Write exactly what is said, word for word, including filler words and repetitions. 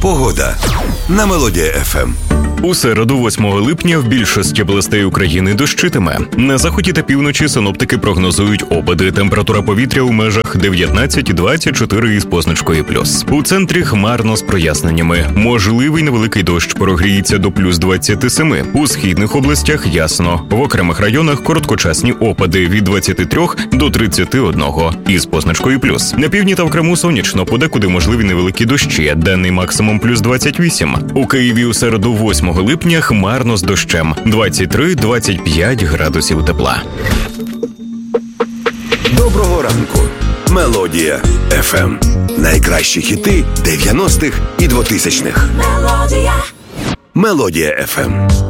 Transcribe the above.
Погода на Мелодія еф ем. У середу, восьмого липня, в більшості областей України дощитиме. На заході та півночі синоптики прогнозують опади. Температура повітря у межах дев'ятнадцять-двадцять чотири із позначкою плюс. У центрі хмарно з проясненнями. Можливий невеликий дощ, прогріється до плюс двадцять сім. У східних областях ясно. В окремих районах короткочасні опади від двадцяти трьох до тридцяти одного із позначкою плюс. На півдні та в Криму сонячно, подекуди можливі невеликі дощі. Денний максимум плюс двадцять вісім. У Києві у середу, восьмого липня, хмарно з дощем. двадцять три - двадцять п'ять градусів тепла. Доброго ранку. Мелодія еф ем. Найкращі хіти дев'яностих і двотисячних. Мелодія. Мелодія еф ем.